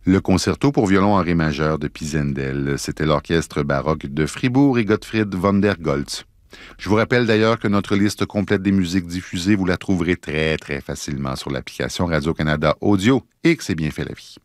Le concerto pour violon en ré majeur de Pisendel, c'était l'orchestre baroque de Fribourg et Gottfried von der Goltz. Je vous rappelle d'ailleurs que notre liste complète des musiques diffusées, vous la trouverez très, très facilement sur l'application Radio-Canada Audio et que c'est bien fait la vie.